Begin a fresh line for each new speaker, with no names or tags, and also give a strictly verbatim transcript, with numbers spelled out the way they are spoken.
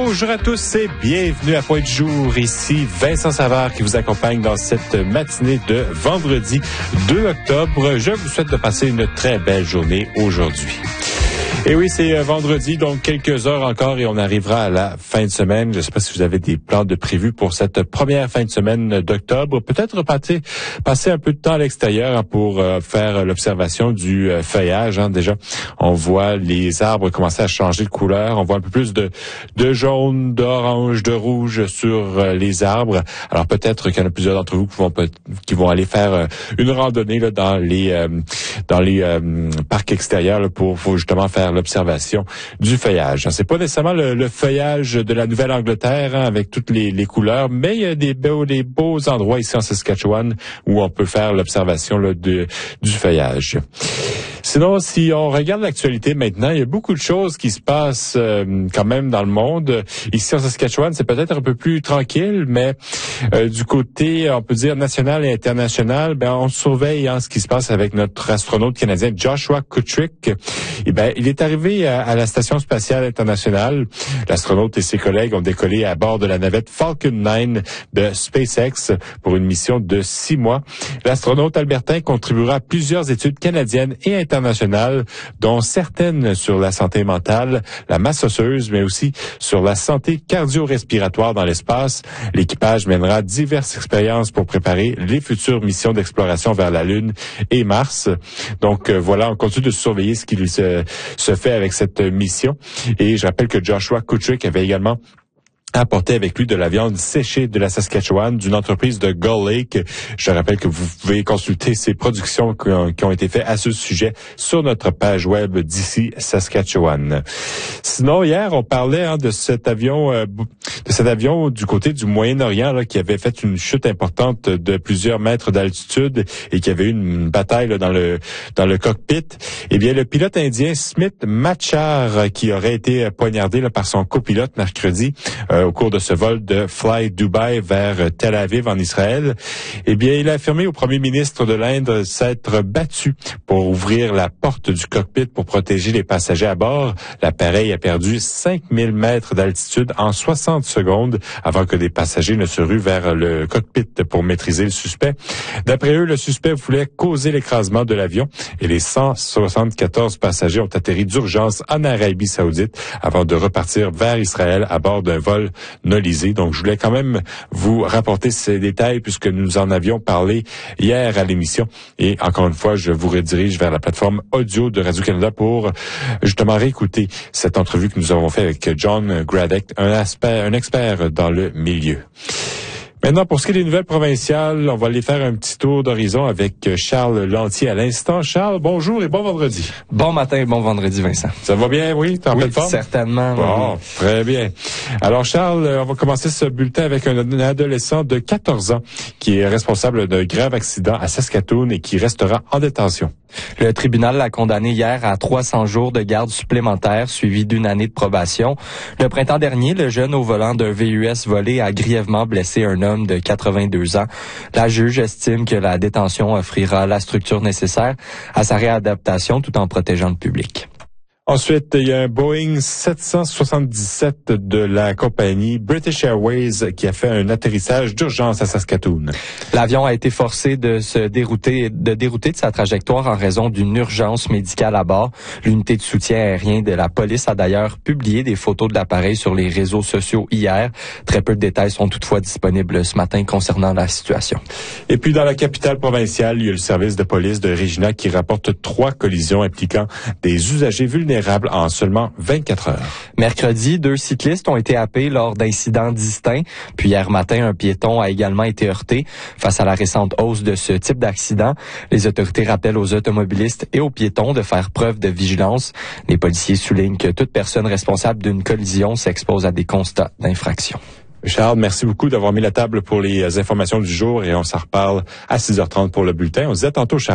Bonjour à tous et bienvenue à Point du jour. Ici Vincent Savard qui vous accompagne dans cette matinée de vendredi deux octobre. Je vous souhaite de passer une très belle journée aujourd'hui. Et oui, c'est vendredi, donc quelques heures encore et on arrivera à la fin de semaine. Je ne sais pas si vous avez des plans de prévus pour cette première fin de semaine d'octobre. Peut-être passer, passer un peu de temps à l'extérieur pour euh, faire l'observation du euh, feuillage. Hein. Déjà, on voit les arbres commencer à changer de couleur. On voit un peu plus de, de jaune, d'orange, de rouge sur euh, les arbres. Alors peut-être qu'il y en a plusieurs d'entre vous qui vont, qui vont aller faire euh, une randonnée là, dans les, euh, dans les euh, parcs extérieurs là, pour, pour justement faire l'observation du feuillage. C'est pas nécessairement le, le feuillage de la Nouvelle-Angleterre hein, avec toutes les, les couleurs, mais il y a des beaux, des beaux endroits ici en Saskatchewan où on peut faire l'observation là, de, du feuillage. Sinon, si on regarde l'actualité maintenant, il y a beaucoup de choses qui se passent euh, quand même dans le monde. Ici en Saskatchewan, c'est peut-être un peu plus tranquille, mais euh, du côté, on peut dire, national et international, ben on surveille hein, ce qui se passe avec notre astronaute canadien Joshua Kutryk. Et ben, il est arrivé à, à la Station spatiale internationale. L'astronaute et ses collègues ont décollé à bord de la navette Falcon neuf de SpaceX pour une mission de six mois. L'astronaute albertain contribuera à plusieurs études canadiennes et internationales internationales, dont certaines sur la santé mentale, la masse osseuse, mais aussi sur la santé cardio-respiratoire dans l'espace. L'équipage mènera diverses expériences pour préparer les futures missions d'exploration vers la Lune et Mars. Donc euh, voilà, on continue de surveiller ce qui se, se fait avec cette mission. Et je rappelle que Joshua Kutryk avait également apporté avec lui de la viande séchée de la Saskatchewan d'une entreprise de Gull Lake. Je rappelle que vous pouvez consulter ces productions qui ont, qui ont été faites à ce sujet sur notre page web d'ici Saskatchewan. Sinon, hier, on parlait hein, de cet avion euh, de cet avion du côté du Moyen-Orient là, qui avait fait une chute importante de plusieurs mètres d'altitude et qui avait eu une bataille là, dans le dans le cockpit. Eh bien, le pilote indien Smith Machar, qui aurait été poignardé là, par son copilote mercredi, euh, au cours de ce vol de Fly Dubai vers Tel Aviv en Israël, eh bien, il a affirmé au premier ministre de l'Inde s'être battu pour ouvrir la porte du cockpit pour protéger les passagers à bord. L'appareil a perdu cinq mille mètres d'altitude en soixante secondes avant que des passagers ne se ruent vers le cockpit pour maîtriser le suspect. D'après eux, le suspect voulait causer l'écrasement de l'avion et les cent soixante-quatorze passagers ont atterri d'urgence en Arabie Saoudite avant de repartir vers Israël à bord d'un vol nolisé. Donc, je voulais quand même vous rapporter ces détails puisque nous en avions parlé hier à l'émission. Et encore une fois, je vous redirige vers la plateforme audio de Radio-Canada pour justement réécouter cette entrevue que nous avons fait avec John Gradek, un, aspect, un expert dans le milieu. Maintenant, pour ce qui est des nouvelles provinciales, on va aller faire un petit tour d'horizon avec Charles Lantier à l'instant. Charles, bonjour et bon vendredi.
Bon matin et bon vendredi, Vincent.
Ça va bien, oui? T'es en
oui,
pleine forme?
Certainement.
Bon,
oui.
Très bien. Alors, Charles, on va commencer ce bulletin avec un adolescent de quatorze ans qui est responsable d'un grave accident à Saskatoon et qui restera en détention.
Le tribunal l'a condamné hier à trois cents jours de garde supplémentaire suivi d'une année de probation. Le printemps dernier, le jeune au volant d'un V U S volé a grièvement blessé un homme de quatre-vingt-deux ans. La juge estime que la détention offrira la structure nécessaire à sa réadaptation tout en protégeant le public.
Ensuite, il y a un Boeing sept cent soixante-dix-sept de la compagnie British Airways qui a fait un atterrissage d'urgence à Saskatoon.
L'avion a été forcé de se dérouter, de dérouter de sa trajectoire en raison d'une urgence médicale à bord. L'unité de soutien aérien de la police a d'ailleurs publié des photos de l'appareil sur les réseaux sociaux hier. Très peu de détails sont toutefois disponibles ce matin concernant la situation.
Et puis, dans la capitale provinciale, il y a le service de police de Regina qui rapporte trois collisions impliquant des usagers vulnérables en seulement vingt-quatre heures.
Mercredi, deux cyclistes ont été happés lors d'incidents distincts. Puis hier matin, un piéton a également été heurté. Face à la récente hausse de ce type d'accident, les autorités rappellent aux automobilistes et aux piétons de faire preuve de vigilance. Les policiers soulignent que toute personne responsable d'une collision s'expose à des constats d'infraction.
Charles, merci beaucoup d'avoir mis la table pour les informations du jour et on s'en reparle à six heures trente pour le bulletin. On se disait tantôt, Charles.